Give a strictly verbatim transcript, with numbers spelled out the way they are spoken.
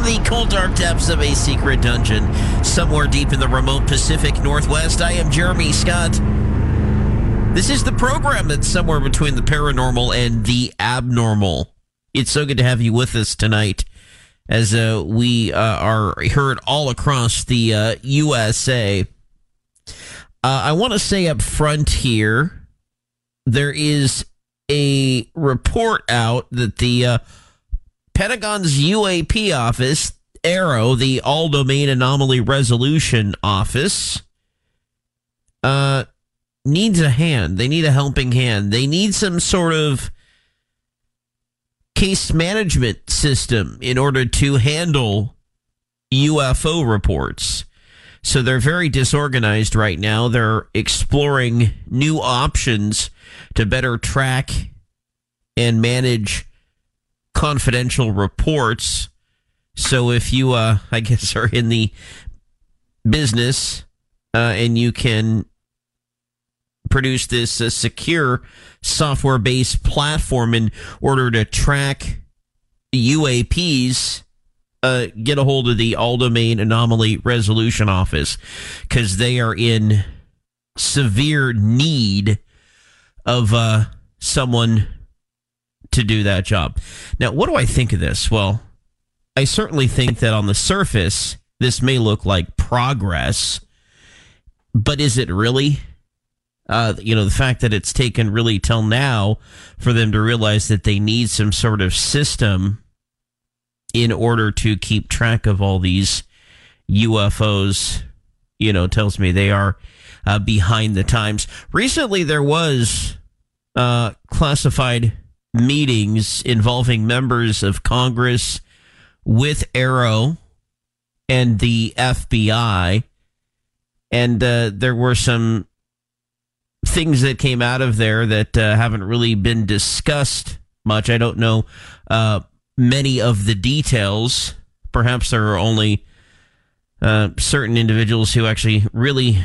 the cold, dark depths of a secret dungeon somewhere deep in the remote Pacific Northwest. I am Jeremy Scott. This is the program that's somewhere between the paranormal and the abnormal. It's so good to have you with us tonight as uh, we uh, are heard all across the uh, U S A. Uh, I want to say up front here, there is a report out that the uh, Pentagon's U A P office, AARO, the All Domain Anomaly Resolution Office, uh, needs a hand. They need a helping hand. They need some sort of case management system in order to handle U F O reports. So they're very disorganized right now. They're exploring new options to better track and manage confidential reports. So if you, uh, I guess, are in the business uh, and you can produce this uh, secure software-based platform in order to track U A Ps, uh, get a hold of the All Domain Anomaly Resolution Office, because they are in severe need of uh, someone to do that job. Now, what do I think of this? Well, I certainly think that on the surface, this may look like progress, but is it really? Uh, you know, the fact that it's taken really till now for them to realize that they need some sort of system in order to keep track of all these U F Os, you know, tells me they are uh, behind the times. Recently, there was uh, classified meetings involving members of Congress with AARO and the F B I, and uh, there were some things that came out of there that uh, haven't really been discussed much. I don't know uh, many of the details. Perhaps there are only uh, certain individuals who actually really